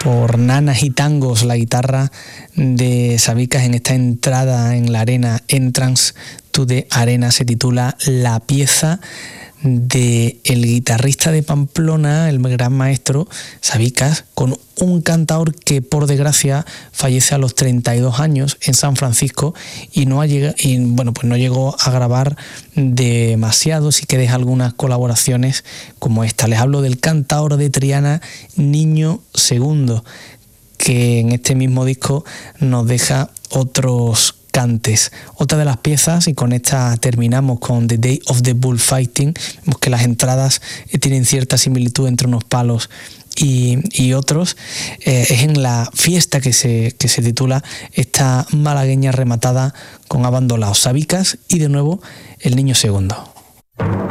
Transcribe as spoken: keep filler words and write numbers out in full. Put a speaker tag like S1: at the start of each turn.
S1: por Nanas y Tangos, la guitarra de Sabicas en esta entrada en la arena, Entrance to the Arena, se titula La pieza de el guitarrista de Pamplona, el gran maestro Sabicas, con un cantaor que por desgracia fallece a los treinta y dos años en San Francisco y no ha llegado, y bueno, pues no llegó a grabar demasiado, sí que deja algunas colaboraciones como esta. Les hablo del cantaor de Triana, Niño Segundo, que en este mismo disco nos deja otros cantes. Otra de las piezas, y con esta terminamos con The Day of the Bullfighting, vemos que las entradas tienen cierta similitud entre unos palos y, y otros, eh, es en la fiesta que se, que se titula esta malagueña rematada con abandolaos, Sabicas y de nuevo el Niño Segundo.